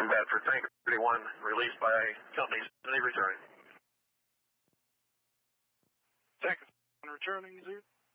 Bedford, Tanker 31, released by company 70, returning. Tanker 31, returning, 0.